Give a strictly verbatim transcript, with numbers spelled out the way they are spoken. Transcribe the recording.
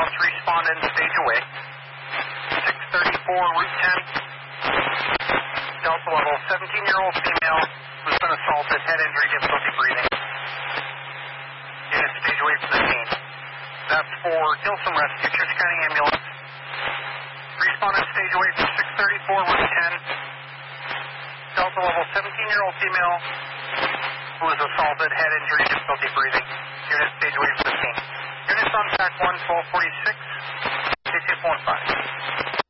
ambulance respond in stage away. six thirty-four, Route ten. Delta level, seventeen-year-old female who's been assaulted, head injury, difficulty breathing. Unit stage away from the scene. That's for Gilson Rescue, Church County Ambulance. Respond in stage away from six thirty-four, Route ten. Delta level, seventeen-year-old female who was assaulted, head injury, difficulty breathing. Unit stage away from the scene. Units on track one, twelve forty-six, K two one five.